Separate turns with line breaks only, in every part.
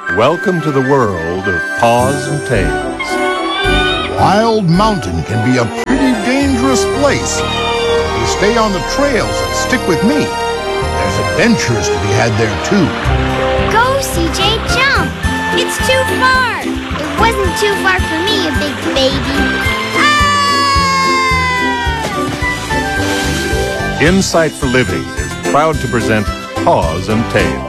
Welcome to the world of Paws and Tails.
Wild Mountain can be a pretty dangerous place. If you stay on the trails and stick with me, there's adventures to be had there too.
Go, CJ, jump! It's too far! It wasn't too far for me, you big baby. Ah!
Insight for Living is proud to present Paws and Tails.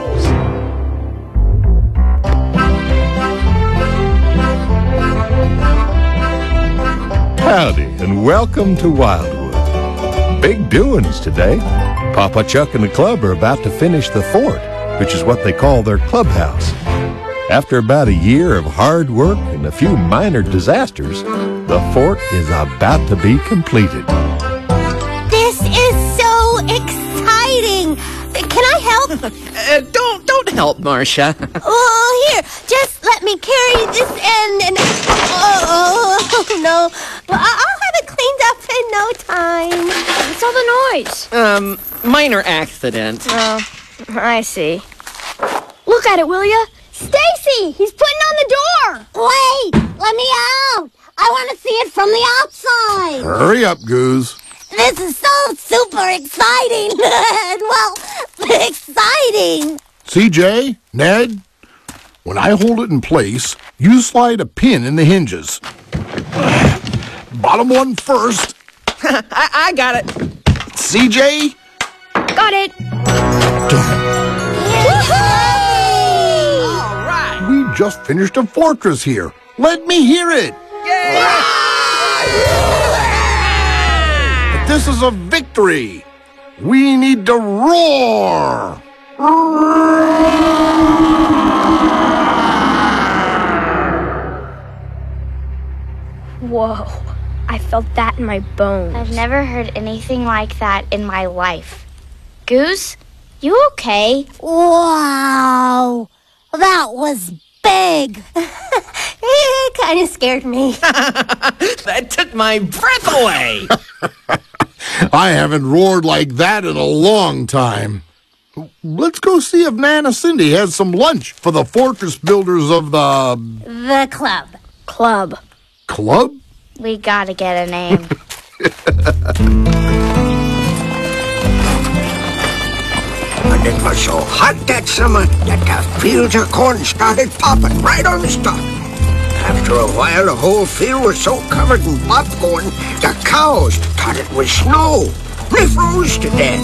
Howdy, and welcome to Wildwood. Big doings today. Papa Chuck and the club are about to finish the fort, which is what they call their clubhouse. After about a year of hard work and a few minor disasters, the fort is about to be completed.
This is so exciting! Can I help?
Don't help, Marcia.
Oh, here, just let me carry this end and... Oh, no. Well, I'll have it cleaned up in no time.
What's all the noise?
Minor accident.
Oh, I see. Look at it, will ya? Stacy! He's putting on the door!
Wait! Let me out! I want to see it from the outside!
Hurry up, Goose.
This is so super exciting! Well, exciting!
CJ, Ned, when I hold it in place, you slide a pin in the hinges. Bottom one first.
I got it.
CJ?
Got it!
All right.
We just finished a fortress here. Let me hear it. But this is a victory. We need to roar.
Whoa, I felt that in my bones.
I've never heard anything like that in my life. Goose, you okay?
Wow! That was big! It kind of scared me.
That took my breath away.
I haven't roared like that in a long time. Let's go see if Nana Cindy has some lunch for the fortress builders of the...
The club.
Club.
Club?
We gotta get a name.
And it was so hot that summer that the fields of corn started popping right on the stalk. After a while, the whole field was so covered in popcorn, the cows thought it was snow. They froze to death.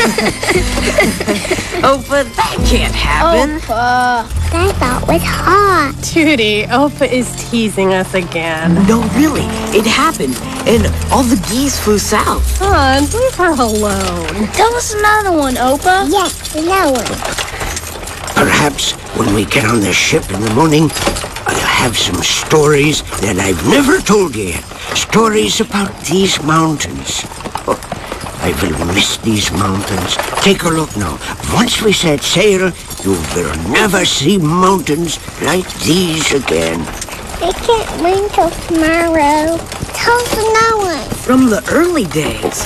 Oh, but that can't happen.
I thought was hot.
Judy, Opa is teasing us again.
No, really, it happened, and all the geese flew south.
Hon, leave her alone.
Tell us another one, Opa.
Yes, another one.
Perhaps when we get on the ship in the morning, I'll have some stories that I've never told you yet. Stories about these mountains. Oh, I will miss these mountains. Take a look now. Once we set sail, you will never see mountains like these again.
I can't wait till tomorrow. Tell us another one.
From the early days.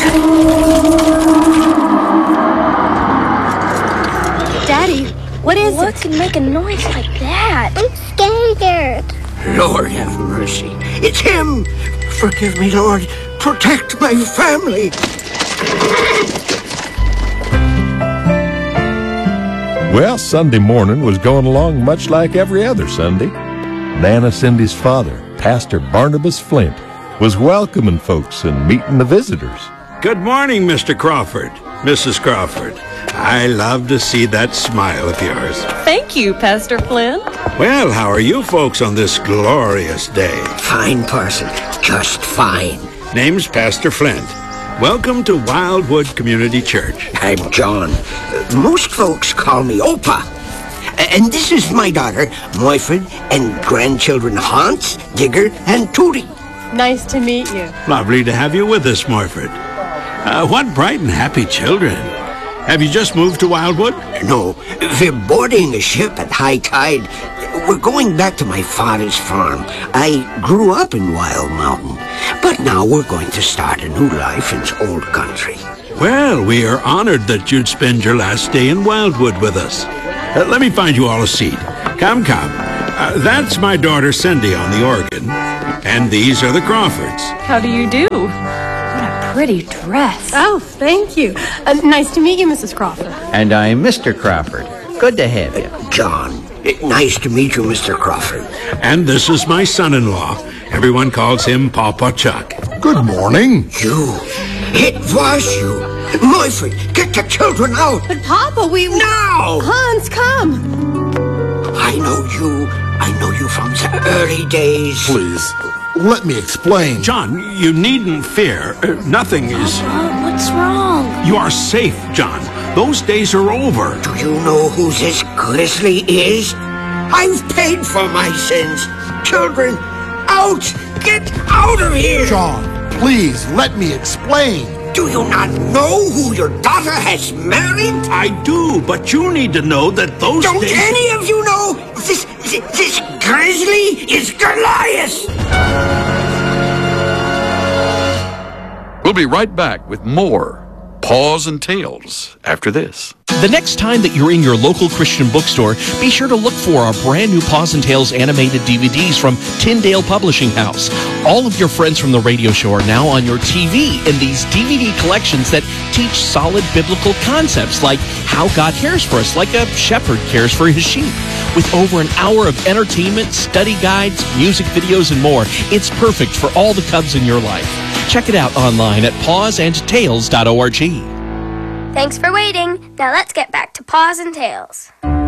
Daddy, what is
What
it?
could make a noise like that? I'm scared.
Lord have mercy. It's him. Forgive me, Lord. Protect my family.
Well, Sunday morning was going along much like every other Sunday. Nana Cindy's father, Pastor Barnabas Flint, was welcoming folks and meeting the visitors.
Good morning, Mr. Crawford, Mrs. Crawford. I love to see that smile of yours.
Thank you, Pastor Flynn.
Well, how are you folks on this glorious day?
Fine, Parson. Just fine.
Name's Pastor Flint. Welcome to Wildwood Community Church.
I'm John. Most folks call me Opa. And this is my daughter, Moyford, and grandchildren Hans, Digger, and Tootie.
Nice to meet you.
Lovely to have you with us, Morford. What bright and happy children. Have you just moved to Wildwood?
No, we're boarding a ship at high tide. We're going back to my father's farm. I grew up in Wild Mountain, but now we're going to start a new life in old country.
Well, we are honored that you'd spend your last day in Wildwood with us. Let me find you all a seat. Come. That's my daughter Cindy on the organ. And these are the Crawfords.
How do you do?
What a pretty dress.
Oh, thank you. Nice to meet you, Mrs. Crawford.
And I'm Mr. Crawford. Good to have you.
John, nice to meet you, Mr. Crawford.
And this is my son-in-law. Everyone calls him Papa Chuck.
Good morning.
You. It was you. Morford, get the children out.
But Papa,
Now!
Hans, come.
I know you from the early days.
Please, let me explain.
John, you needn't fear. Nothing is...
What's wrong?
You are safe, John. Those days are over.
Do you know who this grizzly is? I've paid for my sins. Children, out! Get out of here!
John, please, let me explain.
Do you not know who your daughter has married?
I do, but you need to know that those
Don't
days...
any of you know this grizzly is Goliath?
We'll be right back with more Paws and Tales after this.
The next time that you're in your local Christian bookstore, be sure to look for our brand new Paws and Tales animated DVDs from Tyndale Publishing House. All of your friends from the radio show are now on your TV in these DVD collections that teach solid biblical concepts like how God cares for us, like a shepherd cares for his sheep. With over an hour of entertainment, study guides, music videos, and more, it's perfect for all the cubs in your life. Check it out online at pawsandtales.org.
Thanks for waiting. Now let's get back to Paws and Tales.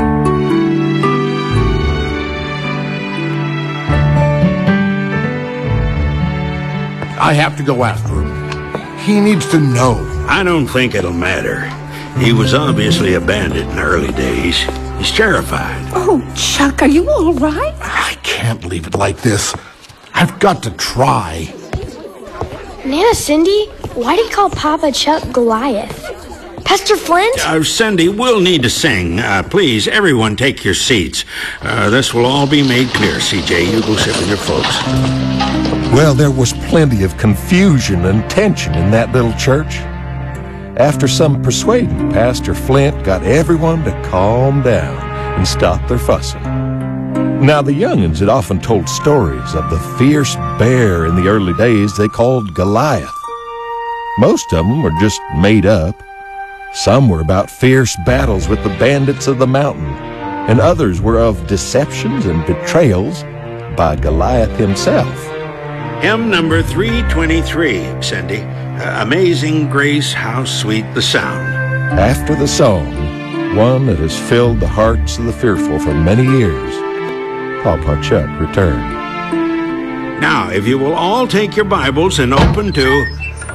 I have to go after him. He needs to know.
I don't think it'll matter. He was obviously a bandit in the early days. He's terrified.
Oh, Chuck, are you all right?
I can't leave it like this. I've got to try.
Nana Cindy, why do you call Papa Chuck Goliath? Pastor Flint?
Cindy, we'll need to sing. Please, everyone take your seats. This will all be made clear. CJ, you go sit with your folks.
Well, there was plenty of confusion and tension in that little church. After some persuading, Pastor Flint got everyone to calm down and stop their fussing. Now, the young'uns had often told stories of the fierce bear in the early days they called Goliath. Most of them were just made up. Some were about fierce battles with the bandits of the mountain, and others were of deceptions and betrayals by Goliath himself.
Hymn number 323, Cindy. Amazing Grace, how sweet the sound.
After the song, one that has filled the hearts of the fearful for many years, Papa Chuck returned.
Now, if you will all take your Bibles and open to...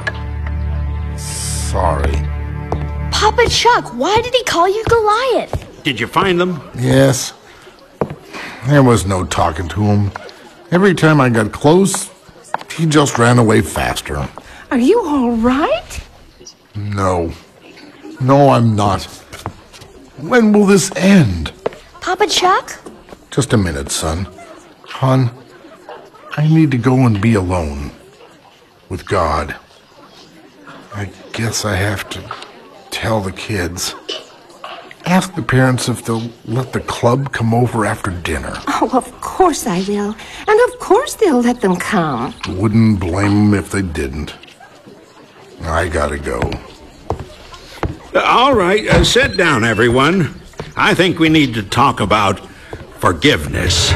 Sorry.
Papa Chuck, why did he call you Goliath?
Did you find them?
Yes. There was no talking to him. Every time I got close, he just ran away faster.
Are you all right?
No. No, I'm not. When will this end?
Papa Chuck?
Just a minute, son. Hon, I need to go and be alone. With God. I guess I have to tell the kids. Ask the parents if they'll let the club come over after dinner.
Oh, of course I will. And of course they'll let them come.
Wouldn't blame them if they didn't. I gotta go.
All right, sit down, everyone. I think we need to talk about forgiveness.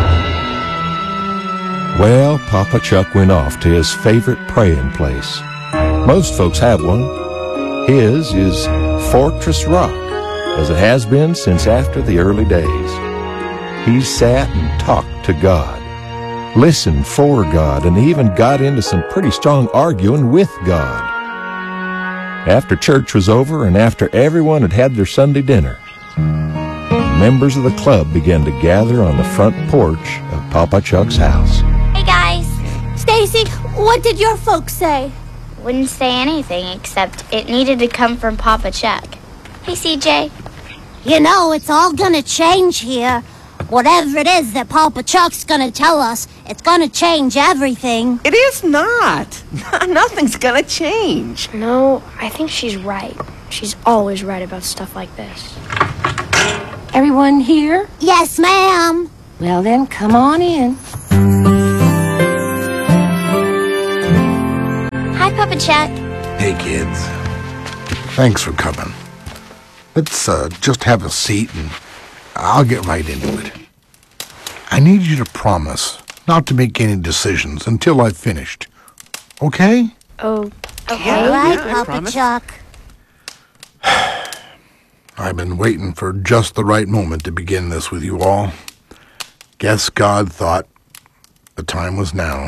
Well, Papa Chuck went off to his favorite praying place. Most folks have one. His is Fortress Rock, as it has been since after the early days. He sat and talked to God, listened for God, and even got into some pretty strong arguing with God. After church was over and after everyone had had their Sunday dinner, members of the club began to gather on the front porch of Papa Chuck's house.
Hey, guys.
Stacy, what did your folks say?
Wouldn't say anything except it needed to come from Papa Chuck.
Hey, CJ.
You know, it's all gonna change here. Whatever it is that Papa Chuck's gonna tell us, it's gonna change everything.
It is not. Nothing's gonna change.
No, I think she's right. She's always right about stuff like this.
Everyone here?
Yes, ma'am.
Well then, come on in.
Hi, Papa Chuck.
Hey, kids. Thanks for coming. Let's just have a seat and I'll get right into it. I need you to promise not to make any decisions until I've finished. Okay?
Oh, okay.
All right, Papa Chuck.
I've been waiting for just the right moment to begin this with you all. Guess God thought the time was now.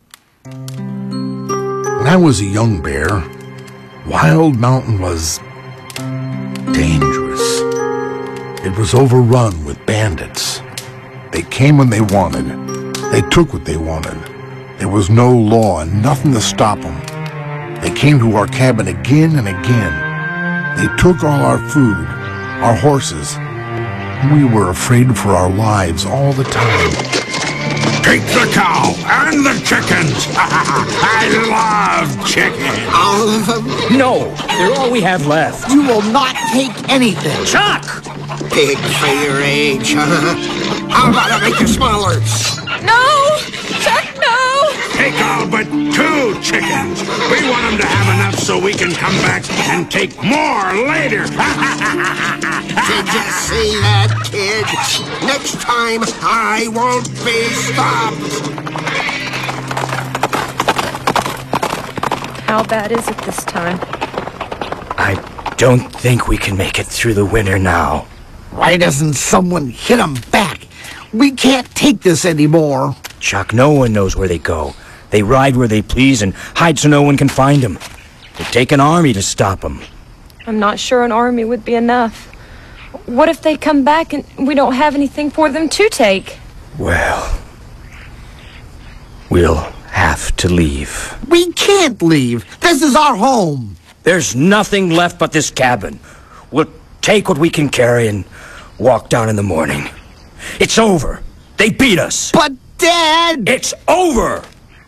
When I was a young bear, Wild Mountain was dangerous. It was overrun with bandits. They came when they wanted. They took what they wanted. There was no law and nothing to stop them. They came to our cabin again and again. They took all our food, our horses. We were afraid for our lives all the time.
Take the cow and the chickens. I love chickens.
All of them?
No, they're all we have left.
You will not take anything.
Chuck!
Big for your age, huh? How about I make you smaller?
No! Chuck, no!
Take all but 2 chickens. We want them to have enough so we can come back and take more later.
Did you see that, kid? Next time, I won't be stopped.
How bad is it this time?
I don't think we can make it through the winter now.
Why doesn't someone hit them back? We can't take this anymore.
Chuck, no one knows where they go. They ride where they please and hide so no one can find them. It'd take an army to stop them.
I'm not sure an army would be enough. What if they come back and we don't have anything for them to take?
Well, we'll have to leave.
We can't leave. This is our home.
There's nothing left but this cabin. We'll take what we can carry and walk down in the morning. It's over. They beat us.
But, Dad!
It's over!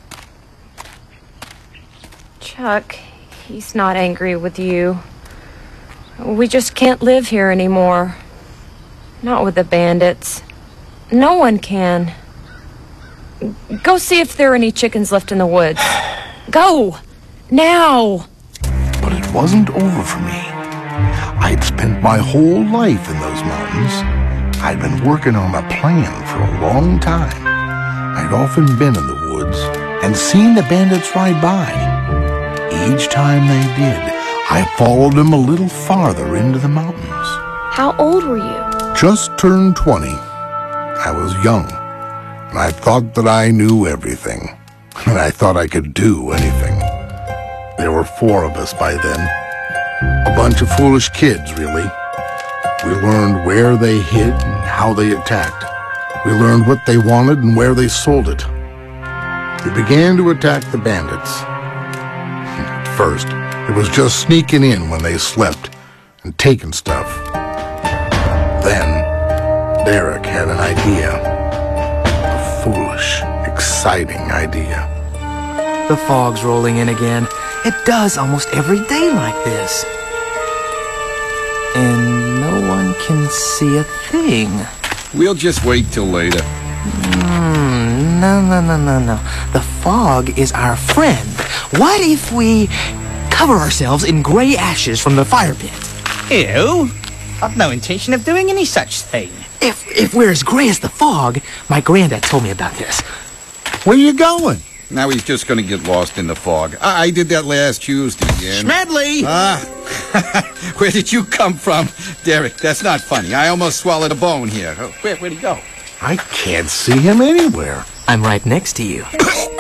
Chuck, he's not angry with you. We just can't live here anymore. Not with the bandits. No one can. Go see if there are any chickens left in the woods. Go! Now!
But it wasn't over for me. I'd spent my whole life in those mountains. I'd been working on a plan for a long time. I'd often been in the woods and seen the bandits ride by. Each time they did, I followed them a little farther into the mountains.
How old were you?
Just turned 20. I was young, and I thought that I knew everything, and I thought I could do anything. There were 4 of us by then. A bunch of foolish kids, really. We learned where they hid and how they attacked. We learned what they wanted and where they sold it. We began to attack the bandits. At first, it was just sneaking in when they slept and taking stuff. Then, Derek had an idea. A foolish, exciting idea.
The fog's rolling in again. It does almost every day like this. And no one can see a thing.
We'll just wait till later.
No. The fog is our friend. What if we cover ourselves in gray ashes from the fire pit?
Ew. I've no intention of doing any such thing.
If we're as gray as the fog, my granddad told me about this.
Where you going?
Now he's just going to get lost in the fog. I did that last Tuesday, and...
Smedley!
Where did you come from? Derek, that's not funny. I almost swallowed a bone here. Where'd he go?
I can't see him anywhere.
I'm right next to you.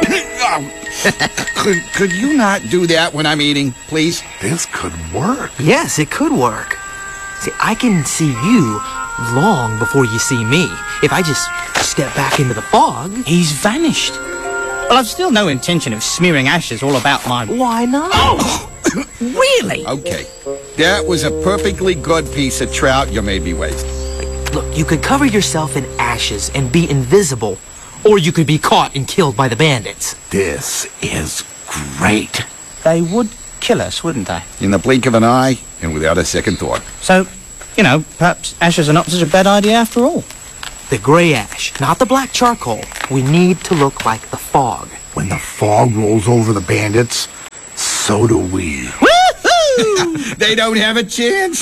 Could you not do that when I'm eating, please?
This could work.
Yes, it could work. See, I can see you long before you see me. If I just step back into the fog...
He's vanished. Well, I've still no intention of smearing ashes all about my...
Why not?
Oh! Really?
Okay. That was a perfectly good piece of trout you made me waste.
Look, you could cover yourself in ashes and be invisible, or you could be caught and killed by the bandits.
This is great.
They would kill us, wouldn't they?
In the blink of an eye and without a second thought.
So, You know, perhaps ashes are not such a bad idea after all.
The gray ash, not the black charcoal. We need to look like the fog.
When the fog rolls over the bandits, so do we.
Woohoo! They don't have a chance.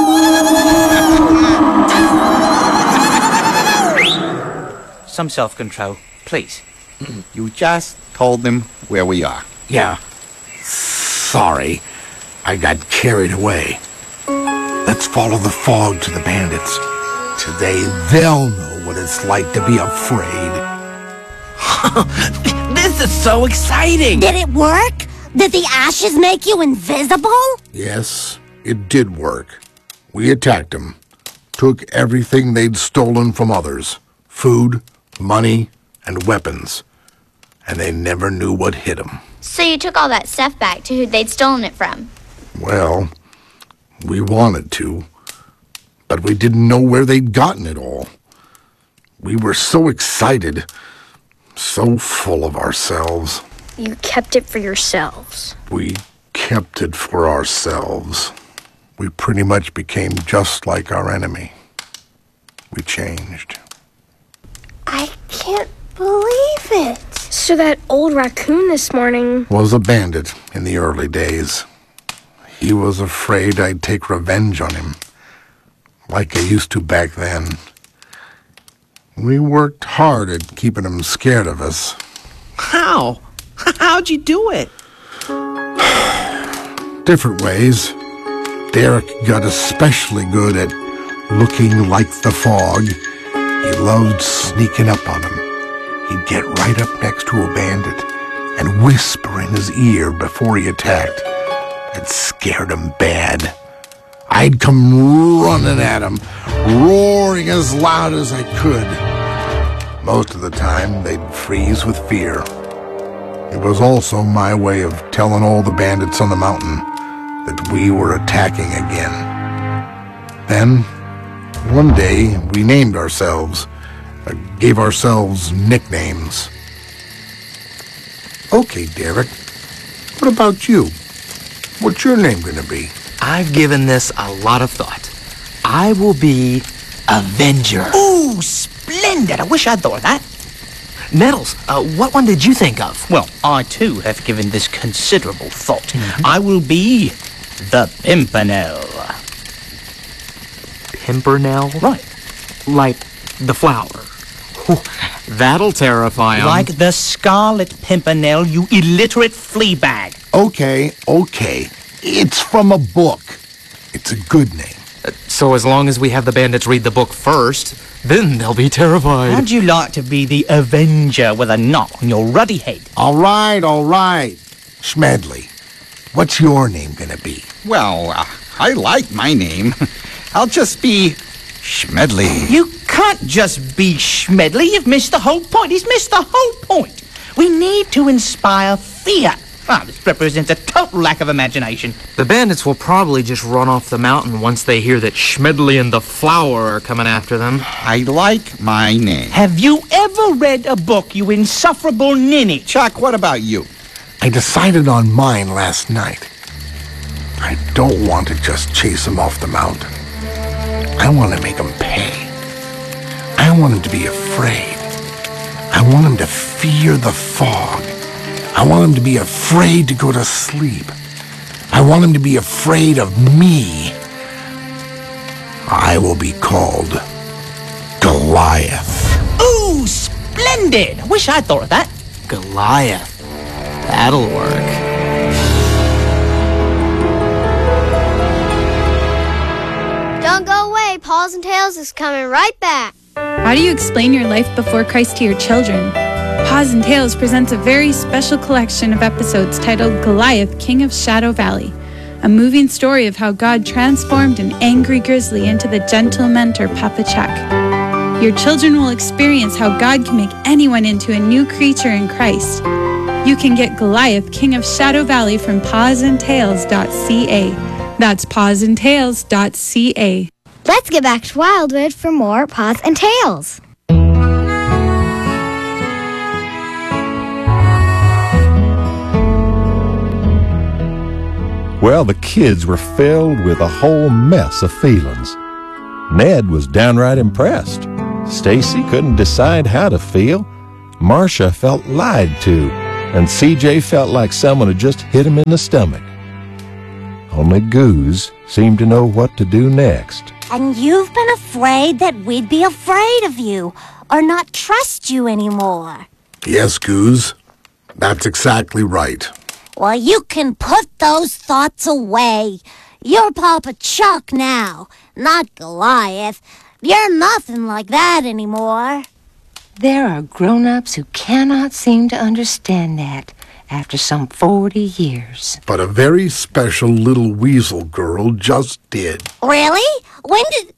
Some self-control, please.
You just told them where we are.
Yeah. Sorry, I got carried away. Let's follow the fog to the bandits. Today they'll know what it's like to be afraid.
This is so exciting!
Did it work? Did the ashes make you invisible?
Yes, it did work. We attacked them. Took everything they'd stolen from others. Food, money, and weapons. And they never knew what hit them.
So you took all that stuff back to who they'd stolen it from?
Well, we wanted to. But we didn't know where they'd gotten it all. We were so excited. So full of ourselves.
You kept it for yourselves.
We kept it for ourselves. We pretty much became just like our enemy. We changed.
I can't believe it.
So that old raccoon this morning
Was a bandit in the early days. He was afraid I'd take revenge on him, like I used to back then. We worked hard at keeping him scared of us.
How? How'd you do it?
Different ways. Derek got especially good at looking like the fog. He loved sneaking up on him. He'd get right up next to a bandit and whisper in his ear before he attacked. It scared him bad. I'd come running at him, roaring as loud as I could. Most of the time, they'd freeze with fear. It was also my way of telling all the bandits on the mountain that we were attacking again. Then, one day, we named ourselves, gave ourselves nicknames. Okay, Derek, what about you? What's your name gonna be?
I've given this a lot of thought. I will be Avenger.
Ooh, splendid! I wish I'd thought of that.
Nettles, what one did you think of?
Well, I too have given this considerable thought. I will be the Pimpernel.
Pimpernel?
Right.
Like the flower. That'll terrify 'em.
Like the Scarlet Pimpernel, you illiterate flea bag.
Okay. It's from a book. It's a good name.
So as long as we have the bandits read the book first, then they'll be terrified.
How'd you like to be the Avenger with a knot on your ruddy head?
All right. Schmedley, what's your name gonna be?
Well, I like my name. I'll just be Schmedley.
You can't just be Schmedley. You've missed the whole point. He's missed the whole point. We need to inspire fear. Ah, this represents a total lack of imagination.
The bandits will probably just run off the mountain once they hear that Schmedley and the flower are coming after them.
I like my name.
Have you ever read a book, you insufferable ninny?
Chuck, what about you?
I decided on mine last night. I don't want to just chase him off the mountain. I want to make him pay. I want him to be afraid. I want him to fear the fog. I want him to be afraid to go to sleep. I want him to be afraid of me. I will be called Goliath.
Ooh, splendid! I wish I'd thought of that.
Goliath. That'll work.
Don't go away. Paws and Tails is coming right back.
How do you explain your life before Christ to your children? Paws and Tails presents a very special collection of episodes titled Goliath, King of Shadow Valley, a moving story of how God transformed an angry grizzly into the gentle mentor Papa Chuck. Your children will experience how God can make anyone into a new creature in Christ. You can get Goliath, King of Shadow Valley from pawsandtails.ca. That's pawsandtails.ca.
Let's get back to Wildwood for more Paws and Tails.
Well, the kids were filled with a whole mess of feelings. Ned was downright impressed. Stacy couldn't decide how to feel. Marcia felt lied to, and CJ felt like someone had just hit him in the stomach. Only Goose seemed to know what to do next.
And you've been afraid that we'd be afraid of you, or not trust you anymore.
Yes, Goose. That's exactly right.
Well, you can put those thoughts away. You're Papa Chuck now, not Goliath. You're nothing like that anymore.
There are grown-ups who cannot seem to understand that after some 40 years.
But a very special little weasel girl just did.
Really? When did...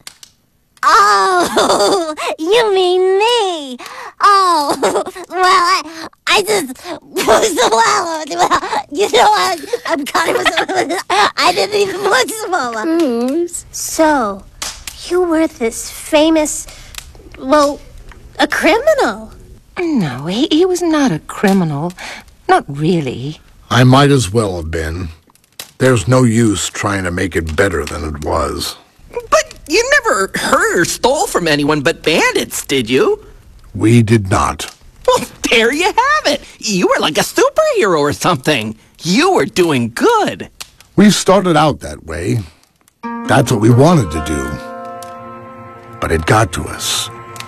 Oh, you mean me. Oh, well, I just... Well, you know, I'm kind of... I didn't even look smaller. So, you were this famous... Well, a criminal.
No, he was not a criminal. Not really.
I might as well have been. There's no use trying to make it better than it was.
But you never hurt or stole from anyone but bandits, did you?
We did not.
Well, there you have it. You were like a superhero or something. You were doing good.
We started out that way. That's what we wanted to do. But it got to us.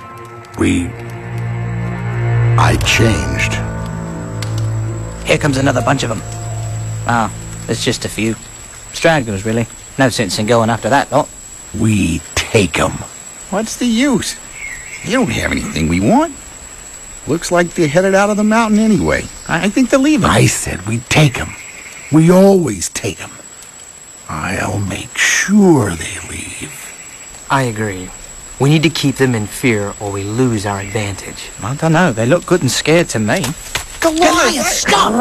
I changed.
Here comes another bunch of them. Ah, there's just a few. Stragglers, really. No sense in going after that lot.
We take 'em. What's the use? They don't have anything we want. Looks like they're headed out of the mountain anyway. I think they're leaving.
I said we take 'em. We always take 'em. I'll make sure they leave.
I agree. We need to keep them in fear or we lose our advantage.
I don't know. They look good and scared to me.
Goliath, stop!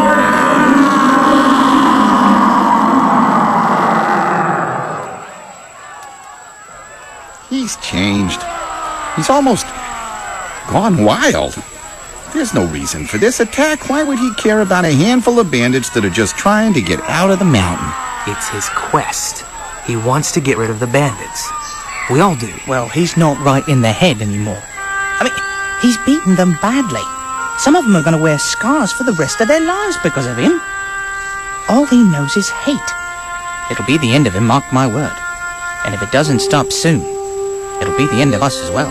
He's changed. He's almost gone wild. There's no reason for this attack. Why would he care about a handful of bandits that are just trying to get out of the mountain?
It's his quest. He wants to get rid of the bandits. We all do.
Well, he's not right in the head anymore. I mean, he's beaten them badly. Some of them are going to wear scars for the rest of their lives because of him. All he knows is hate. It'll be the end of him, mark my word. And if it doesn't stop soon, it'll be the end of us as well.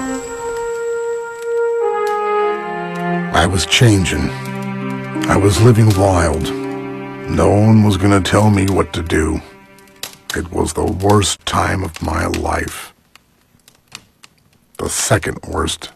I was changing. I was living wild. No one was going to tell me what to do. It was the worst time of my life. The second worst.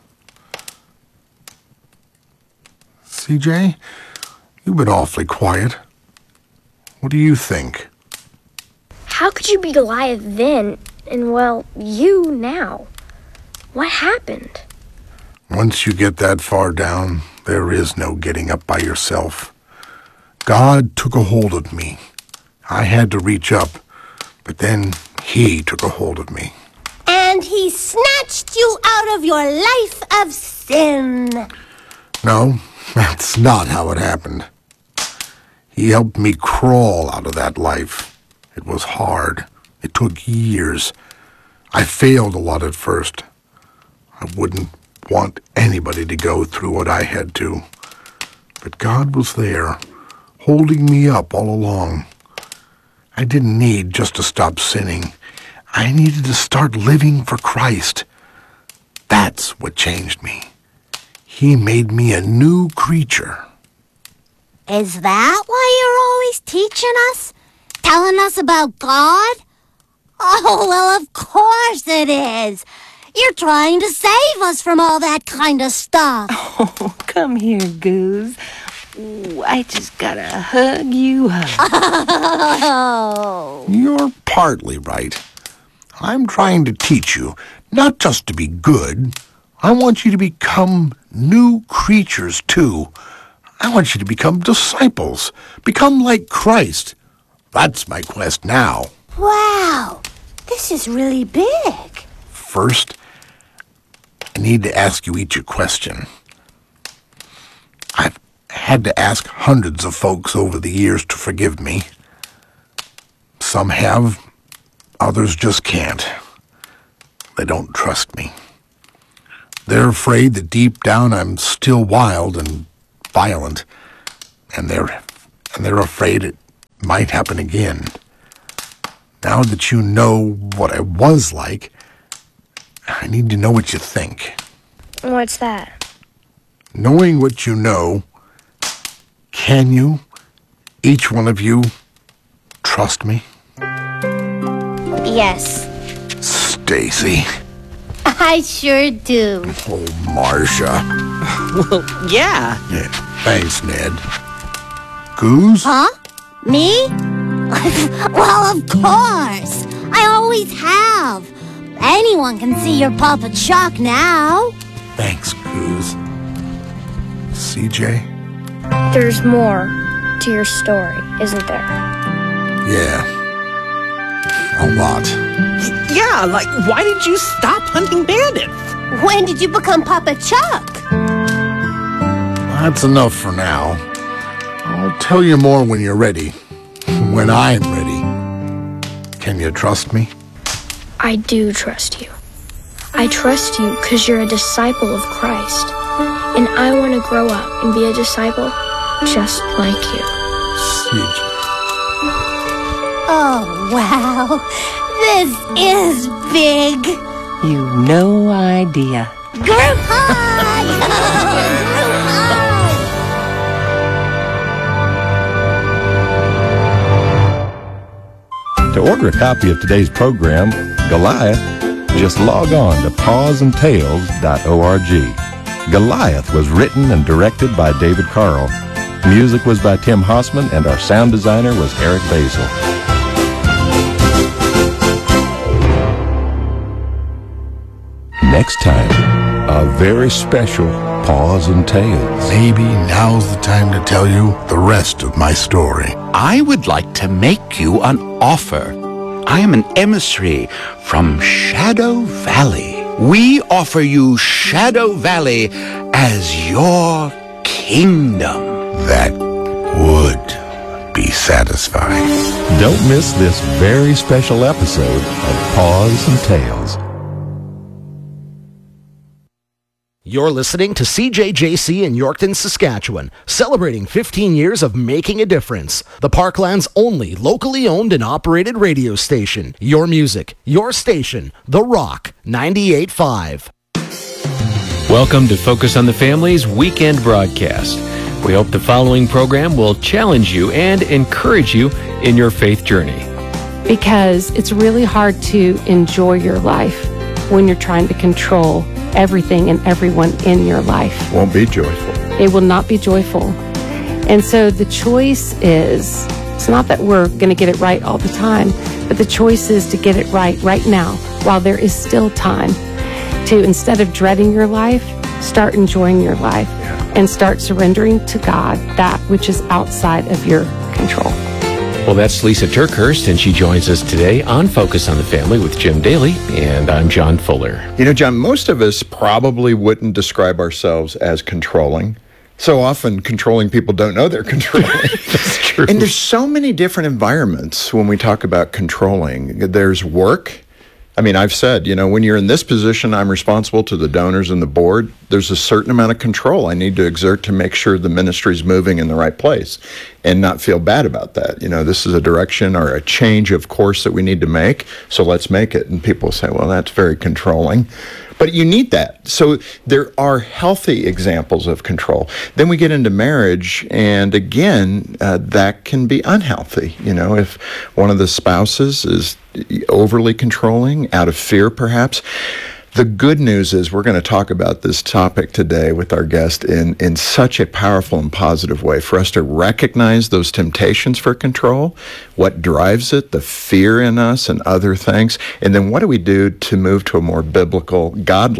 CJ, you've been awfully quiet. What do you think?
How could you be Goliath then, and well, you now? What happened?
Once you get that far down, there is no getting up by yourself. God took a hold of me. I had to reach up, but then he took a hold of me.
And he snatched you out of your life of sin.
No, that's not how it happened. He helped me crawl out of that life. It was hard. It took years. I failed a lot at first. I wouldn't want anybody to go through what I had to. But God was there, holding me up all along. I didn't need just to stop sinning. I needed to start living for Christ. That's what changed me. He made me a new creature.
Is that why you're always teaching us? Telling us about God? Oh, well, of course it is. You're trying to save us from all that kind of stuff.
Oh, come here, Goose. Ooh, I just gotta hug you up.
Oh.
You're partly right. I'm trying to teach you not just to be good. I want you to become new creatures, too. I want you to become disciples. Become like Christ. That's my quest now.
Wow, this is really big.
First, I need to ask you each a question. I've had to ask hundreds of folks over the years to forgive me. Some have, others just can't. They don't trust me. They're afraid that deep down I'm still wild and violent, and they're afraid it might happen again. Now that you know what I was like, I need to know what you think.
What's that?
Knowing what you know, can you, each one of you, trust me?
Yes.
Stacy.
I sure do.
Oh, Marcia.
Well, yeah.
Thanks, Ned. Goose?
Huh? Me? Well, of course. I always have. Anyone can see your Papa Chuck now.
Thanks, Goose. CJ?
There's more to your story, isn't there?
Yeah. A lot.
Yeah, like, why did you stop hunting bandits?
When did you become Papa Chuck?
That's enough for now. I'll tell you more when you're ready. When I'm ready. Can you trust me?
I do trust you. I trust you because you're a disciple of Christ. And I want to grow up and be a disciple just like you.
CJ.
Oh, wow. This is big.
You've no idea.
Group hug! Group hug!
To order a copy of today's program, Goliath, just log on to pawsandtails.org. Goliath was written and directed by David Carl. Music was by Tim Hossman, and our sound designer was Eric Basil. Next time, a very special Paws and Tails.
Maybe now's the time to tell you the rest of my story.
I would like to make you an offer. I am an emissary from Shadow Valley. We offer you Shadow Valley as your kingdom.
That would be satisfying.
Don't miss this very special episode of Paws and Tails.
You're listening to CJJC in Yorkton, Saskatchewan, celebrating 15 years of making a difference. The Parkland's only locally owned and operated radio station. Your music, your station, The Rock 98.5.
Welcome to Focus on the Family's weekend broadcast. We hope the following program will challenge you and encourage you in your faith journey.
Because it's really hard to enjoy your life when you're trying to control everything and everyone in your life.
Won't be joyful.
It will not be joyful. And so the choice is, it's not that we're going to get it right all the time, but the choice is to get it right now, while there is still time, to, instead of dreading your life, start enjoying your life and start surrendering to God that which is outside of your control.
Well, that's Lisa Turkhurst, and she joins us today on Focus on the Family with Jim Daly, and I'm John Fuller.
You know, John, most of us probably wouldn't describe ourselves as controlling. So often, controlling people don't know they're controlling.
That's true.
And there's so many different environments when we talk about controlling. There's work. I mean, I've said, you know, when you're in this position, I'm responsible to the donors and the board. There's a certain amount of control I need to exert to make sure the ministry's moving in the right place and not feel bad about that. You know, this is a direction or a change of course that we need to make, so let's make it. And people say, well, that's very controlling. But you need that. So there are healthy examples of control. Then we get into marriage, and again, that can be unhealthy. You know, if one of the spouses is overly controlling, out of fear perhaps. The good news is we're going to talk about this topic today with our guest in such a powerful and positive way for us to recognize those temptations for control, what drives it, the fear in us and other things, and then what do we do to move to a more biblical, godly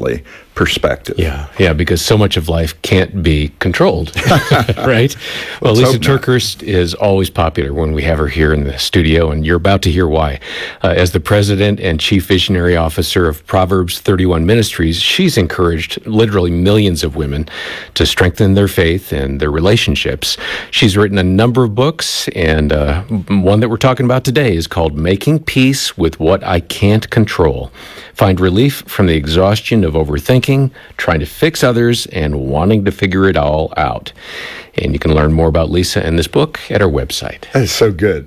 perspective.
Yeah, because so much of life can't be controlled, right? Well,
Let's
Lisa
hope not.
TerKeurst is always popular when we have her here in the studio, and you're about to hear why. As the president and chief visionary officer of Proverbs 31 Ministries, she's encouraged literally millions of women to strengthen their faith and their relationships. She's written a number of books, and one that we're talking about today is called Making Peace with What I Can't Control. Find relief from the exhaustion of overthinking, trying to fix others, and wanting to figure it all out. And you can learn more about Lisa and this book at our website.
That is so good.